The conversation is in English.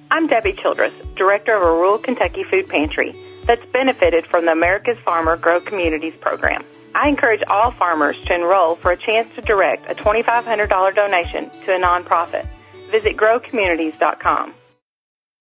I'm Debbie Childress, director of a rural Kentucky food pantry that's benefited from the America's Farmer Grow Communities program. I encourage all farmers to enroll for a chance to direct a $2,500 donation to a nonprofit. Visit growcommunities.com.